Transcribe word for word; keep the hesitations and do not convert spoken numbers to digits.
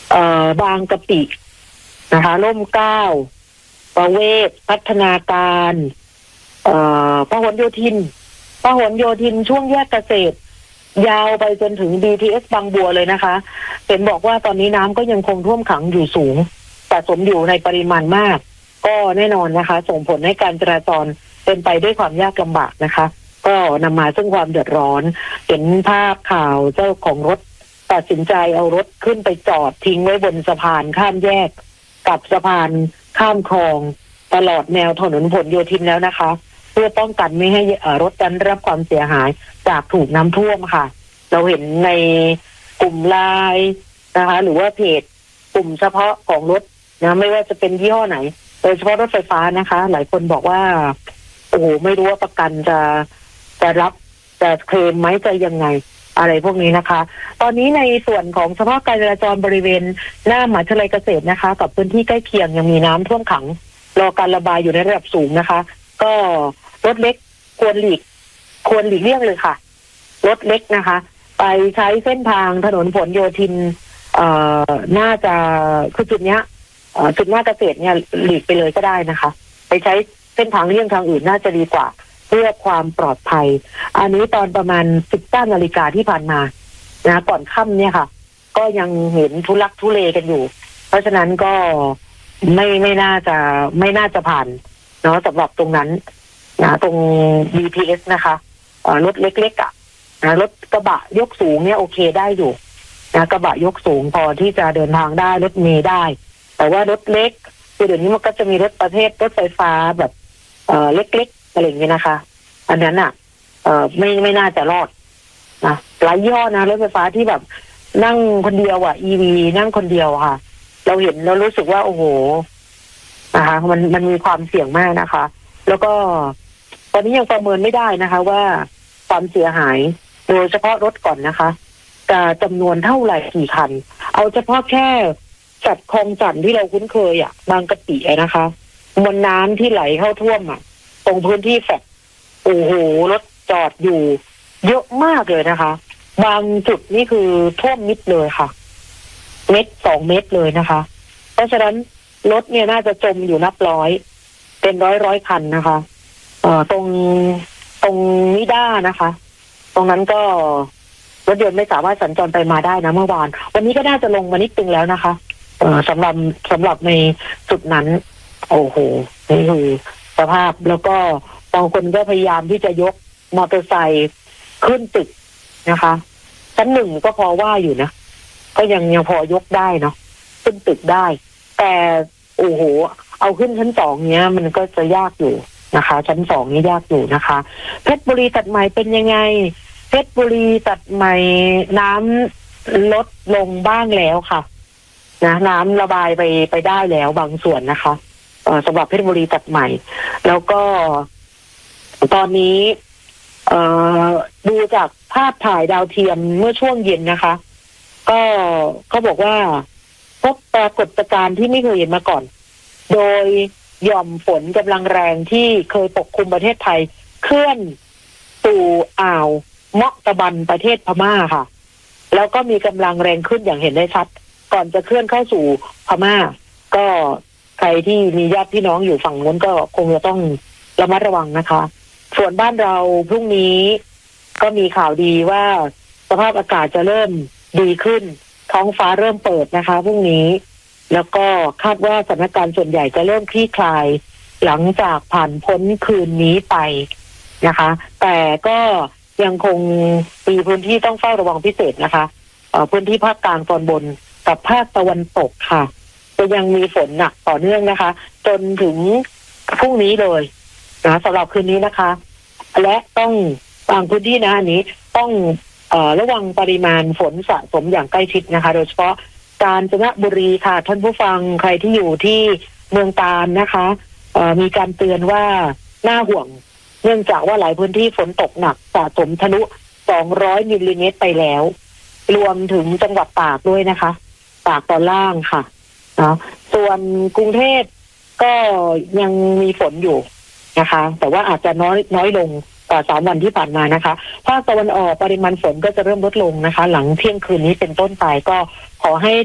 เอ่อบางกะปินะคะร่มเกล้าประเวศพัฒนาการเอ่อพหลโยธินพหลโยธินช่วงแยกเกษตรยาวไปจนถึง บี ที เอส บางบัวเลยนะคะเห็นบอกว่าตอนนี้น้ำก็ยังคงท่วมขังอยู่สูงสะสมอยู่ในปริมาณมากก็แน่นอนนะคะส่งผลให้การจราจรเป็นไปด้วยความยากลำบากนะคะก็นำมาซึ่งความเดือดร้อนเห็นภาพข่าวเจ้าของรถตัดสินใจเอารถขึ้นไปจอดทิ้งไว้บนสะพานข้ามแยกกับสะพานข้ามคลองตลอดแนวถนนผลโยธินแล้วนะคะเพื่อป้องกันไม่ให้รถนั้นรับความเสียหายจากถูกน้ำท่วมค่ะเราเห็นในกลุ่มไลน์นะคะหรือว่าเพจกลุ่มเฉพาะของรถนะไม่ว่าจะเป็นยี่ห้อไหนโดยเฉพาะรถไฟฟ้านะคะหลายคนบอกว่าโอ้โหไม่รู้ว่าประกันจะจะรับจะเคลมไหมจะยังไงอะไรพวกนี้นะคะตอนนี้ในส่วนของสภาพการจราจรบริเวณหน้ามหาวิทยาลัยเกษตรนะคะกับพื้นที่ใกล้เคียงยังมีน้ำท่วมขังรอการระบายอยู่ในระดับสูงนะคะก็รถเล็กควรหลีกควรหลีกเลี่ยงเลยค่ะรถเล็กนะคะไปใช้เส้นทางถนนผลโยธินเอ่อน่าจะคือจุดเนี้ยเอ่อจุดหน้าเกษตรเนี่ยหลีกไปเลยก็ได้นะคะไปใช้เส้นทางเลี่ยงทางอื่นน่าจะดีกว่าเพื่อความปลอดภัยอันนี้ตอนประมาณสิบเก้านาฬิกาที่ผ่านมานะก่อนค่ำเนี่ยค่ะก็ยังเห็นทุลักทุเลกันอยู่เพราะฉะนั้นก็ไม่ไม่น่าจะไม่น่าจะผ่านเนาะสำหรับตรงนั้นนะตรง บี ที เอส นะคะรถเล็กๆอ่ะนะรถกระบะยกสูงเนี่ยโอเคได้อยู่นะกระบะยกสูงพอที่จะเดินทางได้รถเมล์ได้แต่ว่ารถเล็กคือเดี๋ยวนี้มันก็จะมีรถประเภทรถไฟฟ้าแบบเอ่อเล็กๆอะไรอย่างเงี้ยนะคะอันนั้นอ่ะเอ่อไม่ไม่น่าจะรอดนะหลายยี่ห้อนะรถไฟฟ้าที่แบบนั่งคนเดียวอ่ะ อี วี นั่งคนเดียวค่ะเราเห็นเรารู้สึกว่าโอ้โหนะคะมันมันมีความเสี่ยงมากนะคะแล้วก็ตอนนี้ยังประเมินไม่ได้นะคะว่าความเสียหายโดยเฉพาะรถก่อนนะคะจะจำนวนเท่าไหร่กี่คันเอาเฉพาะแค่จัดคลองจันทน์ที่เราคุ้นเคยอ่ะบางกะปินะคะมวลน้ำที่ไหลเข้าท่วมอ่ะตรงพื้นที่แฟลตโอ้โหรถจอดอยู่เยอะมากเลยนะคะบางจุดนี่คือท่วมมิดเลยค่ะเมตรสองเมตรเลยนะคะเพราะฉะนั้นรถเนี่ยน่าจะจมอยู่นับร้อยเป็นร้อยร้อยคันนะคะเอ่อตรงตรงนิด้านะคะตรงนั้นก็รถยนต์ไม่สามารถสัญจรไปมาได้นะเมื่อวานวันนี้ก็น่าจะลงมานิดนึงแล้วนะคะเอ่อสำหรับสำหรับในจุดนั้นโอ้โหนี่คือสภาพแล้วก็บางคนก็พยายามที่จะยกมอเตอร์ไซค์ขึ้นตึกนะคะชั้นหนึ่งก็พอว่าอยู่นะก็ยังยังพอยกได้เนาะขึ้นตึกได้แต่โอ้โหเอาขึ้นชั้นสองเนี้ยมันก็จะยากอยู่นะคะชั้นสองนี่ยากอยู่นะคะเพชรบุรีตัดใหม่เป็นยังไงเพชรบุรีตัดใหม่น้ำลดลงบ้างแล้วค่ะนะน้ำระบายไปไปได้แล้วบางส่วนนะคะเอ่อสำหรับเพชรบุรีตัดใหม่แล้วก็ตอนนี้เอ่อดูจากภาพถ่ายดาวเทียมเมื่อช่วงเย็นนะคะก็เขาบอกว่าพบปรากฏการณ์ที่ไม่เคยเห็นมาก่อนโดยหย่อมฝนกำลังแรงที่เคยปกคลุมประเทศไทยเคลื่อนสู่อ่าวเมาะตะบันประเทศพม่าค่ะแล้วก็มีกำลังแรงขึ้นอย่างเห็นได้ชัดก่อนจะเคลื่อนเข้าสู่พม่าก็ใครที่มีญาติพี่น้องอยู่ฝั่งนู้นก็คงจะต้องระมัดระวังนะคะส่วนบ้านเราพรุ่งนี้ก็มีข่าวดีว่าสภาพอากาศจะเริ่มดีขึ้นท้องฟ้าเริ่มเปิดนะคะพรุ่งนี้แล้วก็คาดว่าสถานการณ์ส่วนใหญ่จะเริ่มคลี่คลายหลังจากผ่านพ้นคืนนี้ไปนะคะแต่ก็ยังคงมีพื้นที่ต้องเฝ้าระวังพิเศษนะคะเอ่อพื้นที่ภาคกลางตอนบนกับภาคตะวันตกค่ะจะยังมีฝนหนักต่อเนื่องนะคะจนถึงพรุ่งนี้เลยนะสำหรับคืนนี้นะคะและต้องบางพื้นที่นะอันนี้ต้องเอ่อระวังปริมาณฝนสะสมอย่างใกล้ชิดนะคะโดยเฉพาะกาญจนบุรีค่ะท่านผู้ฟังใครที่อยู่ที่เมืองกาญนะคะเอ่อมีการเตือนว่าน่าห่วงเนื่องจากว่าหลายพื้นที่ฝนตกหนักสะสมทะลุสองร้อยมิลลิเมตรไปแล้วรวมถึงจังหวัดตากด้วยนะคะตากตอนล่างค่ะเนาะส่วนกรุงเทพก็ยังมีฝนอยู่นะคะแต่ว่าอาจจะน้อยน้อยลงกว่าสามวันที่ผ่านมานะคะภาคตะวันออกปริมาณฝนก็จะเริ่มลดลงนะคะหลังเที่ยงคืนนี้เป็นต้นไปก็ขอให้